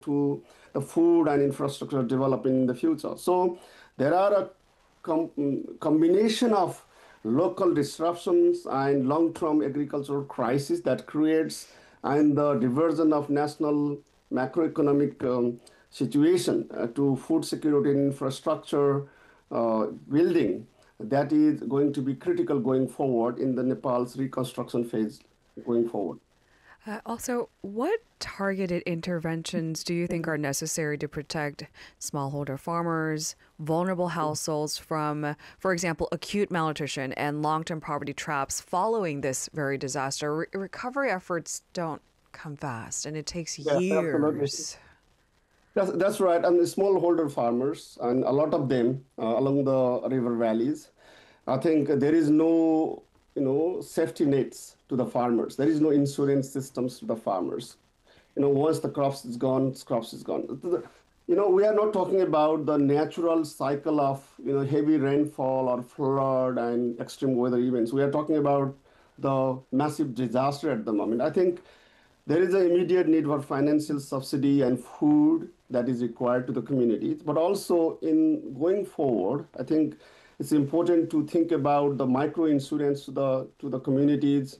to the food and infrastructure development in the future. So there are a combination of local disruptions and long-term agricultural crisis that creates and the diversion of national macroeconomic situation to food security and infrastructure building that is going to be critical going forward in the Nepal's reconstruction phase going forward. Also, what targeted interventions do you think are necessary to protect smallholder farmers, vulnerable households from, for example, acute malnutrition and long term poverty traps following this very disaster? Recovery efforts don't come fast and it takes Yes, absolutely. years. That's right. And the smallholder farmers, and a lot of them along the river valleys, I think there is no, safety nets to the farmers. There is no insurance systems to the farmers. Once the crops is gone, crops is gone. We are not talking about the natural cycle of, heavy rainfall or flood and extreme weather events. We are talking about the massive disaster at the moment. I think there is an immediate need for financial subsidy and food that is required to the communities. But also in going forward, I think it's important to think about the micro insurance to the communities,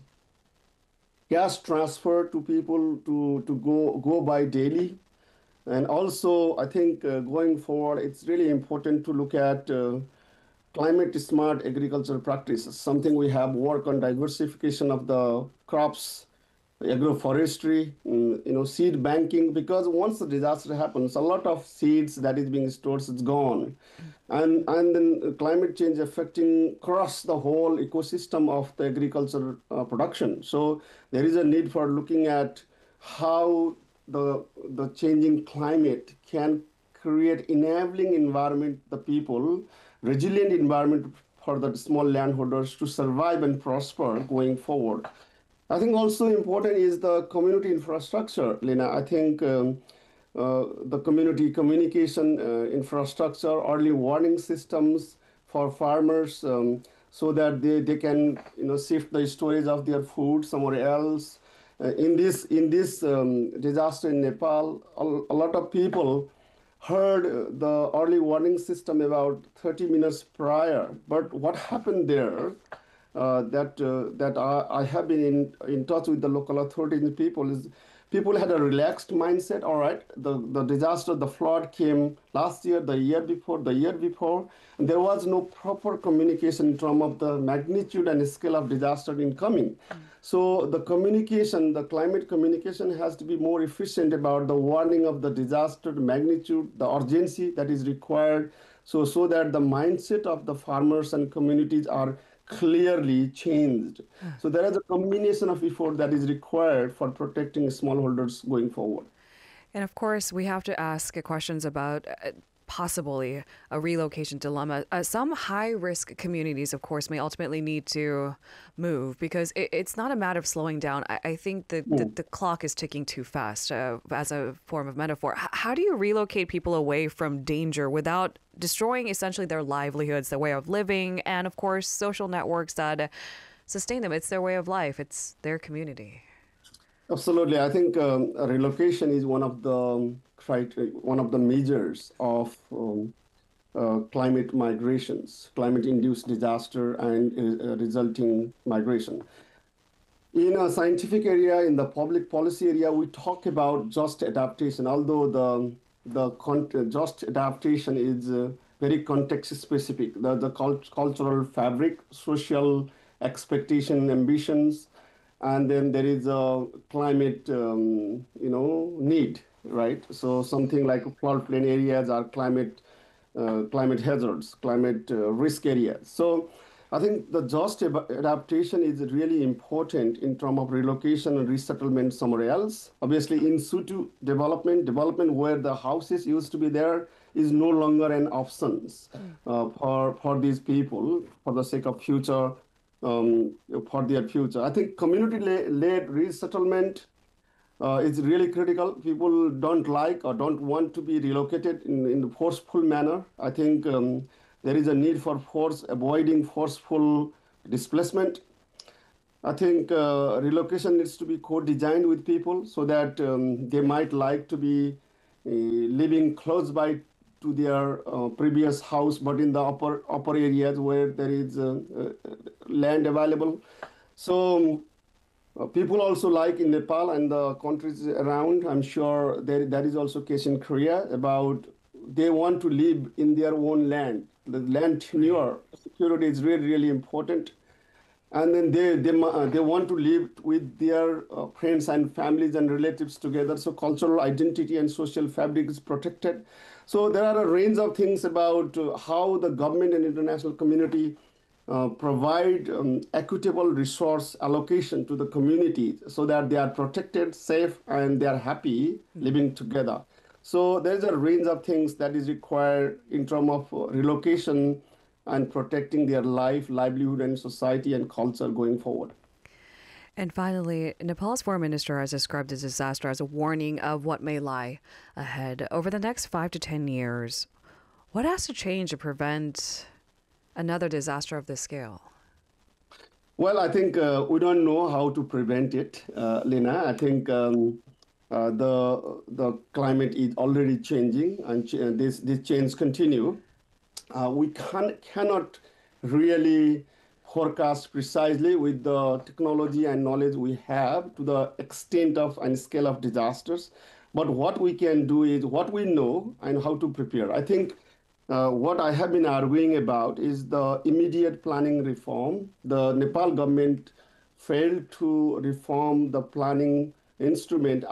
cash transfer to people to go by daily. And also, I think going forward, it's really important to look at climate smart agricultural practices, something we have work on diversification of the crops, agroforestry, seed banking, because once the disaster happens, a lot of seeds that is being stored is gone. And then climate change affecting across the whole ecosystem of the agriculture production. So there is a need for looking at how the changing climate can create enabling environment, the people, resilient environment for the small landholders to survive and prosper going forward. I think also important is the community infrastructure, Lena. I think the community communication infrastructure, early warning systems for farmers, so that they can shift the storage of their food somewhere else. In this disaster in Nepal, a lot of people heard the early warning system about 30 minutes prior. But what happened there, that I have been in touch with the local authorities and people, is people had a relaxed mindset. All right, the disaster, the flood came last year, the year before, and there was no proper communication in terms of the magnitude and scale of disaster incoming. So the communication, the climate communication has to be more efficient about the warning of the disaster, the magnitude, the urgency that is required, so that the mindset of the farmers and communities are clearly changed. So there is a combination of effort that is required for protecting smallholders going forward. And of course, we have to ask questions about possibly a relocation dilemma. Some high risk communities, of course, may ultimately need to move because it's not a matter of slowing down. I think the clock is ticking too fast as a form of metaphor. How do you relocate people away from danger without destroying essentially their livelihoods, their way of living, and of course, social networks that sustain them? It's their way of life, it's their community. Absolutely. I think relocation is one of the measures of climate migrations, climate-induced disaster, and resulting migration. In a scientific area, in the public policy area, we talk about just adaptation, although the just adaptation is very context specific. The cultural fabric, social expectation, ambitions, and then there is a climate, need, right? So something like floodplain areas are climate hazards, climate risk areas. So I think the just adaptation is really important in terms of relocation and resettlement somewhere else. Obviously, in situ development where the houses used to be there is no longer an option for these people for the sake of future, for their future. I think community-led resettlement is really critical. People don't like or don't want to be relocated in a forceful manner. I think there is a need for avoiding forceful displacement. I think relocation needs to be co-designed with people so that they might like to be living close by to their previous house, but in the upper areas where there is land available. So people also like in Nepal and the countries around. I'm sure that is also case in Korea about they want to live in their own land. The land Right. tenure security is really really important, and then they want to live with their friends and families and relatives together, so cultural identity and social fabric is protected. So there are a range of things about how the government and international community provide equitable resource allocation to the community so that they are protected, safe, and they are happy living together. So there's a range of things that is required in terms of relocation and protecting their life, livelihood, and society and culture going forward. And finally, Nepal's foreign minister has described the disaster as a warning of what may lie ahead over the next 5 to 10 years. What has to change to prevent another disaster of this scale? Well, I think we don't know how to prevent it, Lena. I think the climate is already changing, and this change continue. We cannot really forecast precisely with the technology and knowledge we have to the extent of and scale of disasters. But what we can do is what we know and how to prepare. I think what I have been arguing about is the immediate planning reform. The Nepal government failed to reform the planning instrument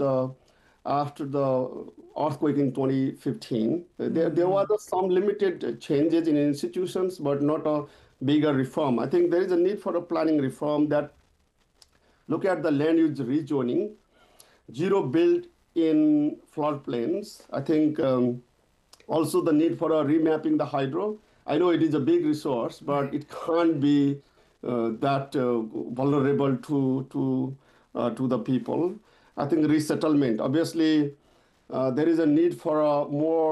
after the earthquake in 2015. There Mm-hmm. was some limited changes in institutions, but not a bigger reform. I think there is a need for a planning reform that look at the land use rezoning, zero build in floodplains. I think also the need for a remapping the hydro. I know it is a big resource, but Right. it can't be that vulnerable to the people. I think resettlement. Obviously, there is a need for a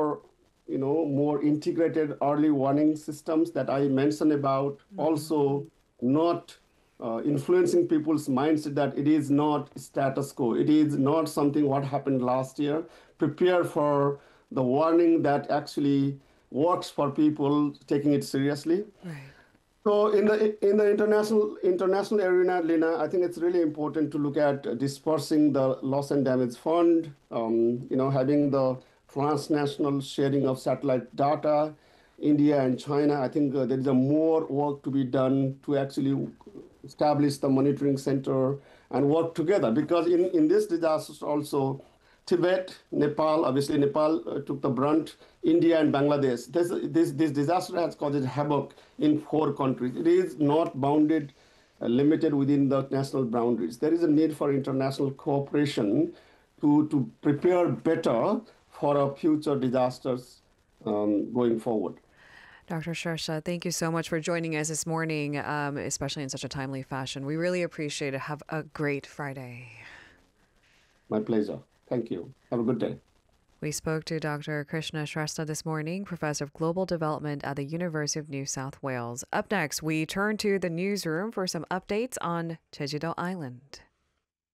more integrated early warning systems that I mentioned about. Mm-hmm. Also, not influencing people's mindset that it is not status quo. It is not something what happened last year. Prepare for the warning that actually works for people taking it seriously. Right. So in the international arena, Lina, I think it's really important to look at dispersing the loss and damage fund. Having the transnational sharing of satellite data, India and China. I think there is a more work to be done to actually establish the monitoring center and work together because in this disaster also Tibet, Nepal, obviously Nepal took the brunt, India and Bangladesh. This disaster has caused havoc in 4 countries. It is not bounded, limited within the national boundaries. There is a need for international cooperation to prepare better for future disasters going forward. Dr. Sharsha, thank you so much for joining us this morning, especially in such a timely fashion. We really appreciate it. Have a great Friday. My pleasure. Thank you. Have a good day. We spoke to Dr. Krishna Shrestha this morning, Professor of Global Development at the University of New South Wales. Up next, we turn to the newsroom for some updates on Jeju-do Island.